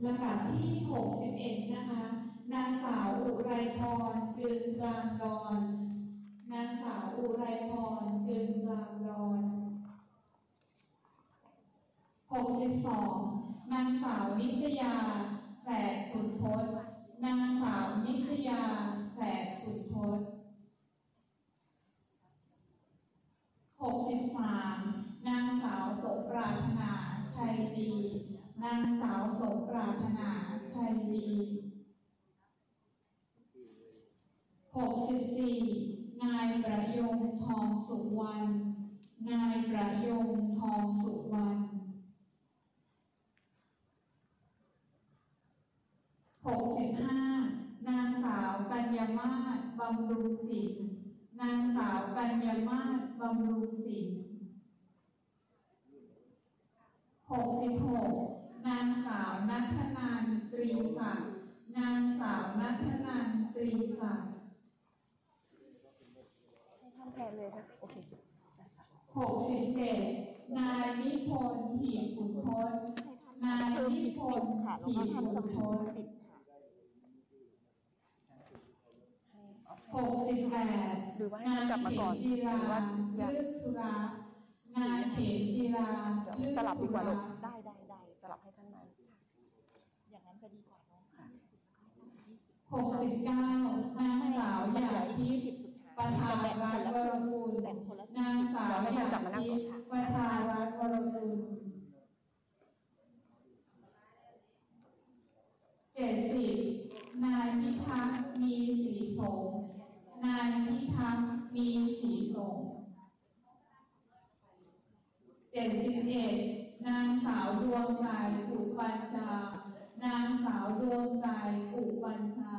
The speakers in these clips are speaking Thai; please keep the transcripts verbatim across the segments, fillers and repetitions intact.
ลำดับที่หกสิบเอ็ดนะคะนางสาวอุไรพรกลืนกลางดอนนางสาวอุไรพรกลืนกลางดอนหกสิบสองนางสาวนิตยาแสดขุนทศนางสาวนิตยาแสดขุนทศหกสิบสามนางสาวสมปรารถนาชัยดีนางสาวสมปรารถนาชัยดีหกสิบสี่นายประยงทองสุวรรณนายประยงทองสุวรรณหกสิบห้านางสาวกัญญามาศบำรุงศิลป์นางสาวกัญญามาศบำรุงศิลป์หกสิบหกนางสาวณัฐนันท์ตรีศักดิ์นางสาวณัฐนันท์ตรีศักดิ์ให้ท่านแทนเลยค่ะโอเคหกสิบเจ็ดนายนิพนธ์หีบขุนทศนายนิพนธ์หีบขุนทศหกสิบแปดนายเขมจีราลื่นธุระนายเขมจีราลื่นสลับดีกว่าลูกได้ได้ได้สลับให้ท่านมาอย่างนั้นจะดีกว่าน้องค่ะหกสิบเก้านางสาวหยาดทิพย์ประธานรัฐวรกุลนางสาวหยาดทิพย์ประธานรัฐวรกุลเจ็ดสิบนายพิทักษ์มีศรีสงฆ์นายพิทักษ์มีศรีสงฆ์เจ็ดสิบเอ็ดนางสาวดวงใจอุปัญชานางสาวดวงใจอุปัญชา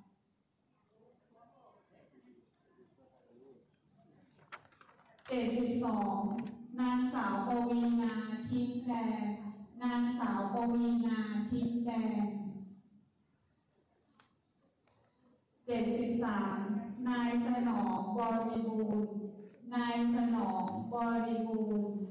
เจ็ดสิบสองนางสาวปวีณาทิพย์แดงนางสาวปวีณาทิพย์แดงเจ็ดสิบสามนายสนองบริบูรณ์นายสนองบริบูรณ์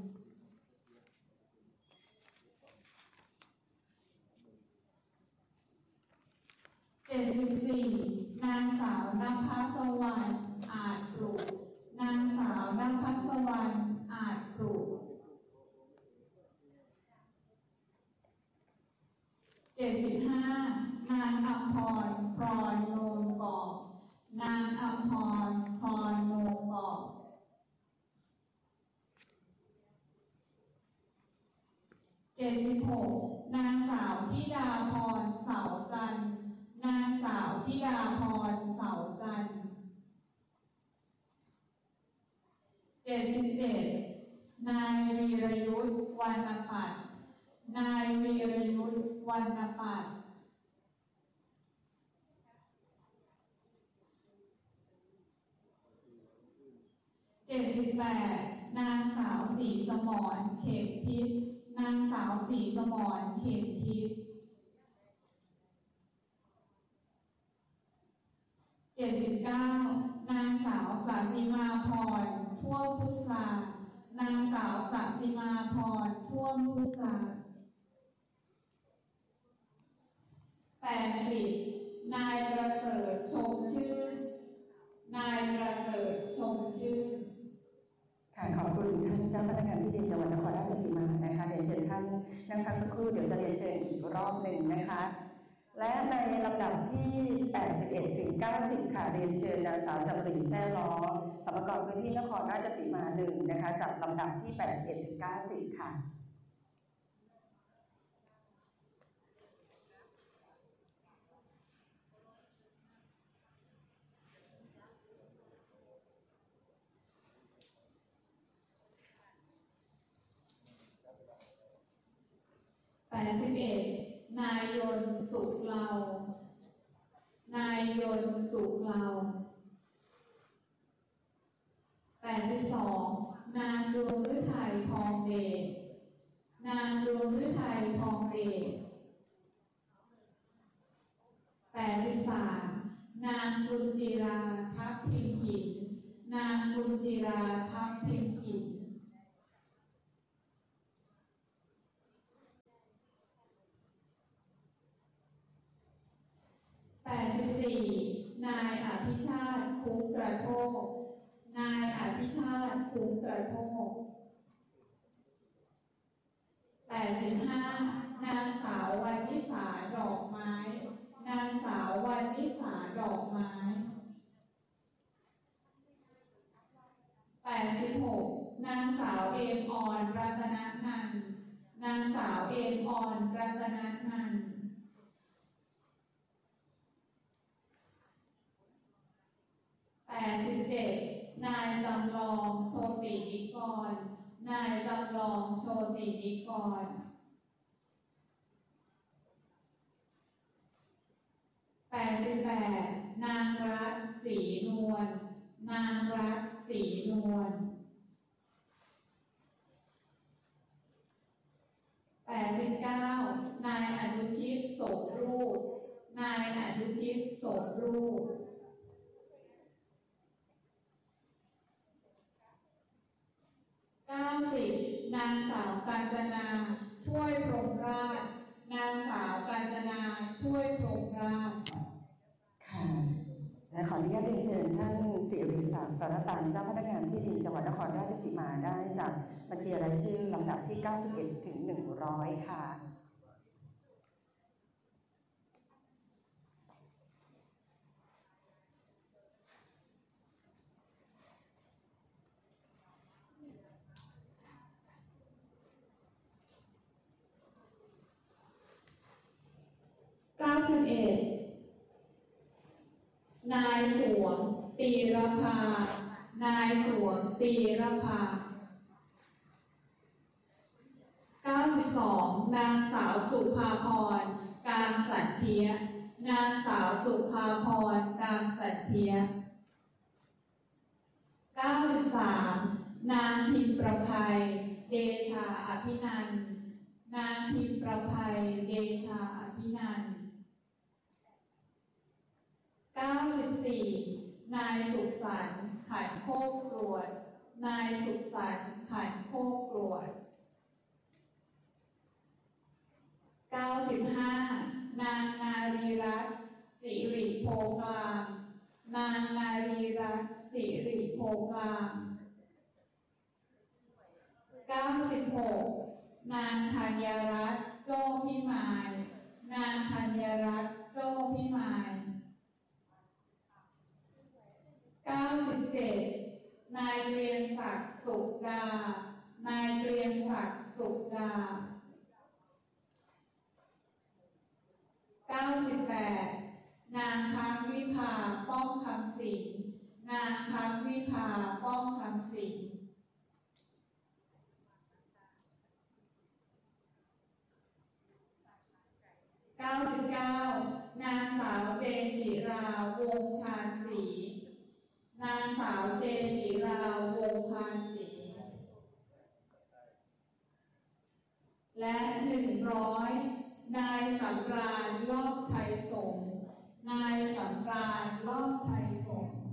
เจ็ดสิบสี่นางสาวนภัสวรรณอาจปลูกนางสาวนภัสวรรณอาจปลูกเจ็ดสิบห้านางอัมพรพรโนนกอบนางอัมพรพรโนนกอบเจ็ดสิบหกนางสาวธิดาพรเสาจันทร์นางสาวธิดาพรเสาจันทร์เจ็ดสิบเจ็ดนายวีรยุทธวรรณปัตย์นายวีรยุทธวรรณปัตย์เจ็ดสิบแปดนางสาวศรีสมรเข็มทิพย์นางสาวศรีสมรเข็มทิพย์เจ็ดสิบเก้านางสาวสสิมาพรท่วมพุทธานางสาวสสิมาพรท่วมพุทธาแปดสิบนายประเสริฐชมชื่นนายประเสริฐชมชื่นค่ะขอบคุณท่านเจ้าพนักงานที่ดินจังหวัดนครราชสีมานะคะเรียนเชิญท่านนั่งพักสักครู่เดี๋ยวจะเรียนเชิญอีกรอบหนึ่งนะคะและในลำดับที่แปดสิบเอ็ดถึงเก้าสิบค่ะเรียนเชิญนางสาวจำรีแซ่ล้อสำนักงานพื้นที่นครราชสีมาหนึ่งนะคะจัดลำดับที่แปดสิบเอ็ดถึงเก้าสิบค่ะแปดสิบเอ็ดนายยนต์สุขเลานายยนต์สุขเลาแปดสิบสองนางดวงฤทัยทองเดชนางดวงฤทัยทองเดชแปดสิบสามนางบุญจิราทัพทิมหินนางบุญจิราทัพทิมหินภิชาติคุ้มกระโทกนายอภิชาติคุ้มกระโทกแปดสิบห้านางสาววันนิสาดอกไม้นางสาววันนิสาดอกไม้แปดสิบหกนางสาวเอมออนรัตนนันท์นางสาวเอมออนรัตนนันท์แปดสิบเจ็ดนายจำลองโชตินิกรนายจำลองโชตินิกรแปดสิบแปดนางรัตน์ศรีนวลนางรัตน์ศรีนวลแปดสิบเก้านายอนุชิตโสมรูปนายอนุชิตโสมรูปเก้าสิบนางสาวกาญจนาถ้วยพรหมราชนางสาวกาญจนาถ้วยพรหมราชค่ะและขออนุญาตเรียนเชิญท่านสิริศักดิ์สารตันเจ้าพนักงานที่ดินจังหวัดนครราชสีมาได้จากบัญชีรายชื่อลำดับที่เก้าสิบเอ็ดถึงหนึ่งร้อยค่ะเก้าสิบเอ็ดนายสวงตีรภานายสวงตีรภาเก้าสิบสองนางสาวสุภาพรการสันเทียนางสาวสุภาพรการสันเทียเก้าสิบสามนางพิมประภัยเดชาอภินันท์นางพิมประภัยเดชาอภินันท์เก้าสิบสี่นายสุขสันต์ขันโคกกรวดนายสุขสันต์ขันโคกกรวดเก้าสิบห้านางนารีรัตน์สิริโพกลางนางนารีรัตน์สิริโพกลางเก้าสิบหกนางธัญรัตน์โจ้พิมายนางธัญรัตน์โจ้พิมายเก้าสิบเจ็ดนายเกรียงศักดิ์สุขดานายเกรียงศักดิ์สุขดาเก้าสิบแปดนางพักวิภาป้องคำสิงนางพักวิภาป้องคำสิงเก้าสิบเก้านางสาวเจนจิราวงชาญศรีนางสาวเจนจิราวงพานศรีและหนึ่งร้อยนายสำราญรอบไทยสงฆ์นายสำราญรอบไทยสงฆ์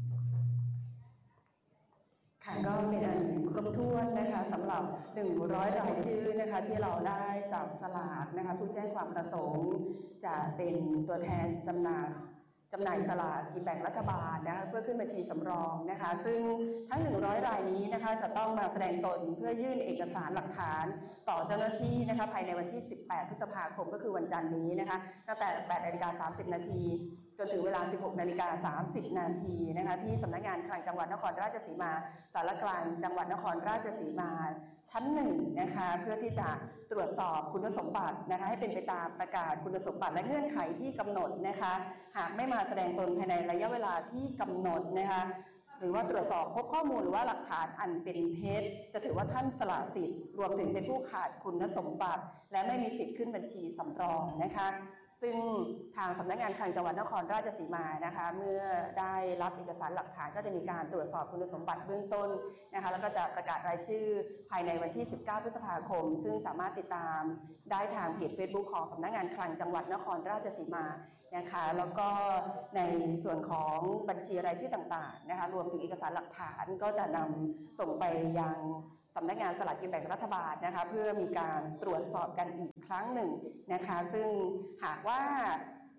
ค่ะก็เป็นอันครบถ้วนนะคะสำหรับหนึ่งร้อยรายชื่อนะคะที่เราได้จับสลากนะคะผู้แจ้งความประสงค์จะเป็นตัวแทนจำหน่ายจำหน่ายสลากกินแบ่งรัฐบาลนะคะเพื่อขึ้นบัญชีสำรองนะคะซึ่งทั้งหนึ่งร้อยรายนี้นะคะจะต้องมาแสดงตนเพื่อยื่นเอกสารหลักฐานต่อเจ้าหน้าที่นะคะภายในวันที่สิบแปดพฤษภาคมก็คือวันจันทร์นี้นะคะตั้งแต่แปดนาฬิกาสามสิบนาทีจนถึงเวลาสิบหกนาฬิกาสามสิบนาทีนะคะที่สำนักงานคลังจังหวัดนครราชสีมาสารกลางจังหวัดนครราชสีมาชั้นหนึ่งนะคะเพื่อที่จะตรวจสอบคุณสมบัตินะคะให้เป็นไปตามประกาศคุณสมบัติและเงื่อนไขที่กำหนดนะคะหากไม่มาแสดงตนภายในระยะเวลาที่กำหนดนะคะหรือว่าตรวจสอบพบข้อมูลหรือว่าหลักฐานอันเป็นเท็จจะถือว่าท่านสละสิทธิ์รวมถึงเป็นผู้ขาดคุณสมบัติและไม่มีสิทธิ์ขึ้นบัญชีสำรองนะคะซึ่งทางสำนักงานคลังจังหวัดนครราชสีมานะคะเมื่อได้รับเอกสารหลักฐานก็จะมีการตรวจสอบคุณสมบัติเบื้องต้นนะคะแล้วก็จะประกาศรายชื่อภายในวันที่สิบเก้าพฤษภาคมซึ่งสามารถติดตามได้ทางเพจ Facebook ของสำนักงานคลังจังหวัดนครราชสีมานะคะแล้วก็ในส่วนของบัญชีรายชื่อต่างๆนะคะรวมถึงเอกสารหลักฐานก็จะนำส่งไปยังสำนักงานสลากกินแบ่งรัฐบาลนะคะเพื่อมีการตรวจสอบกันอีกครั้งหนึ่งนะคะซึ่งหากว่า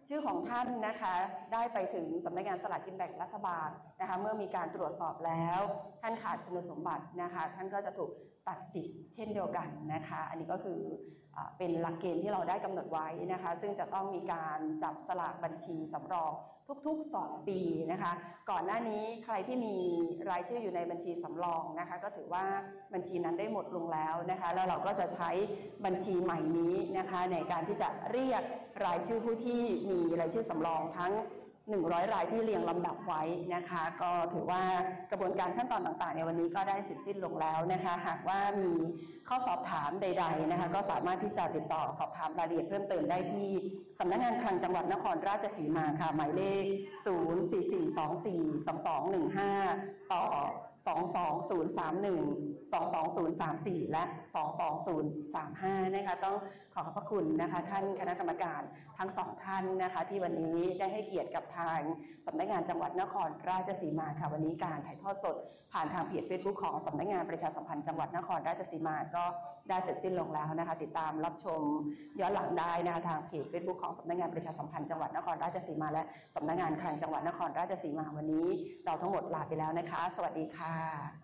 ชื่อของท่านนะคะได้ไปถึงสำนักงานสลากกินแบ่งรัฐบาลนะคะเมื่อมีการตรวจสอบแล้วท่านขาดคุณสมบัตินะคะท่านก็จะถูกตัดสิทธิ์เช่นเดียวกันนะคะอันนี้ก็คือเป็นหลักเกณฑ์ที่เราได้กำหนดไว้นะคะซึ่งจะต้องมีการจับสลากบัญชีสำรองทุกๆสองปีนะคะก่อนหน้านี้ใครที่มีรายชื่ออยู่ในบัญชีสำรองนะคะก็ถือว่าบัญชีนั้นได้หมดลงแล้วนะคะแล้วเราก็จะใช้บัญชีใหม่นี้นะคะในการที่จะเรียกรายชื่อผู้ที่มีรายชื่อสำรองทั้งหนึ่งร้อยรายที่เรียงลำดับไว้นะคะก็ถือว่ากระบวนการขั้นตอนต่างๆในวันนี้ก็ได้เสร็จสิ้นลงแล้วนะคะหากว่ามีข้อสอบถามใดๆนะคะก็สามารถที่จะติดต่อสอบถามรายละเอียดเพิ่มเติมได้ที่สำนักงานคลังจังหวัดนครราชสีมาค่ะหมายเลขศูนย์ สี่ สี่ สอง สี่ สอง สอง หนึ่ง ห้าต่อสอง สอง ศูนย์ สาม หนึ่ง สอง สอง ศูนย์ สาม สี่และสอง สอง ศูนย์ สาม ห้านะคะต้องขอขอบพระคุณนะคะท่านคณะกรรมการทั้งสองท่านนะคะที่วันนี้ได้ให้เกียรติกับทางสำนักงานจังหวัดนครราชสีมาค่ะวันนี้การถ่ายทอดสดผ่านทางเพจ Facebook ของสำนักงานประชาสัมพันธ์จังหวัดนครราชสีมาก็ได้เสร็จสิ้นลงแล้วนะคะติดตามรับชมย้อนหลังได้นะคะทางเพจ Facebook ของสำนักงานประชาสัมพันธ์จังหวัดนครราชสีมาและสำนักงานคลังจังหวัดนครราชสีมาวันนี้เราทั้งหมดลาไปแล้วนะคะสวัสดีค่ะ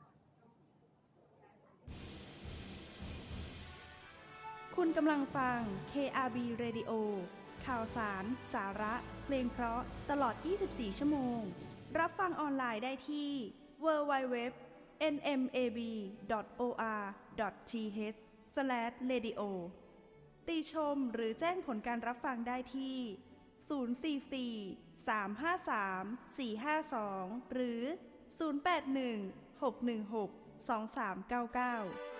คุณกำลังฟัง เค อาร์ บี Radio ข่าวสาร สาระ เพลงเพราะตลอด ยี่สิบสี่ ชั่วโมง รับฟังออนไลน์ได้ที่ ดับเบิลยู ดับเบิลยู ดับเบิลยู ดอท เอ็น เอ็ม เอ บี ดอท โอ อาร์ ดอท ที เอช สแลช เรดิโอ ติชมหรือแจ้งผลการรับฟังได้ที่ ศูนย์ สี่ สี่ สาม ห้า สาม สี่ ห้า สอง หรือ ศูนย์ แปด หนึ่ง หก หนึ่ง หก สอง สาม เก้า เก้า